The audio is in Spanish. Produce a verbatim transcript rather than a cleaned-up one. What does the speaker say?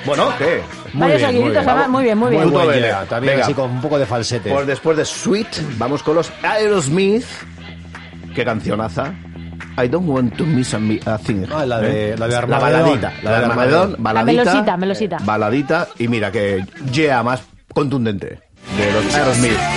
Bueno, ¿qué? Muy Varios bien, muy seguiditos, bien. además, muy bien, muy bien. Muy buen Venga. Yea, también Venga. así con un poco de falsete. Pues después de Sweet, vamos con los Aerosmith. Qué cancionaza. I don't want to miss a, mi- a thing. Ah, la de- ¿Eh? la de La Armagedón. baladita. La de Armagedón, baladita. melosita, melosita. Baladita. Y mira que Yeah más contundente de los Aerosmith.